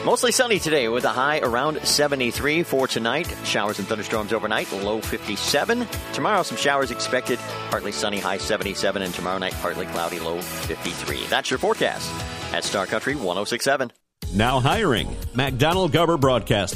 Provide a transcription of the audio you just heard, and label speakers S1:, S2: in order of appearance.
S1: Mostly sunny today with a high around 73 for tonight. Showers and thunderstorms overnight, low 57. Tomorrow, some showers expected. Partly sunny, high 77. And tomorrow night, partly cloudy, low 53. That's your forecast at Star Country 106.7.
S2: Now hiring. McDonald Garber Broadcasting.